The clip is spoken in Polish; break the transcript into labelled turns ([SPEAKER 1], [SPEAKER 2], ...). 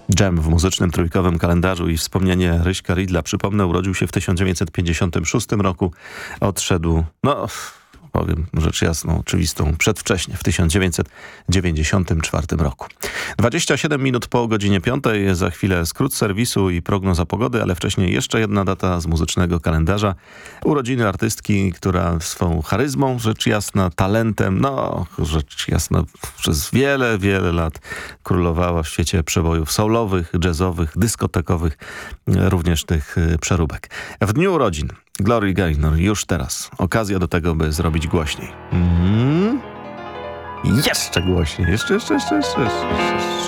[SPEAKER 1] Dżem w muzycznym trójkowym kalendarzu i wspomnienie Ryśka Ridla. Przypomnę, urodził się w 1956 roku. Odszedł, powiem rzecz jasną, oczywistą, przedwcześnie, w 1994 roku. 27 minut po godzinie 5. Za chwilę skrót serwisu i prognoza pogody, ale wcześniej jeszcze jedna data z muzycznego kalendarza. Urodziny artystki, która swą charyzmą, rzecz jasna, talentem, rzecz jasna, przez wiele, wiele lat królowała w świecie przebojów soulowych, jazzowych, dyskotekowych, również tych przeróbek. W dniu urodzin Gloria Gaynor już teraz. Okazja do tego, by zrobić głośniej. Jeszcze głośniej. Jeszcze.